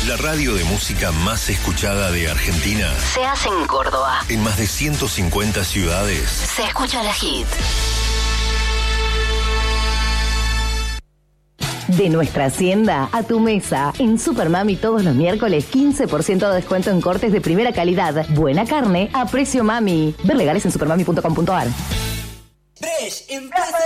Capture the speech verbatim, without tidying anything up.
La radio de música más escuchada de Argentina se hace en Córdoba. En más de ciento cincuenta ciudades Se escucha la hit. De nuestra hacienda a tu mesa. En Supermami todos los miércoles quince por ciento de descuento en cortes de primera calidad. Buena carne a precio mami. Ver legales en supermami punto com punto ar. Fresh en Plaza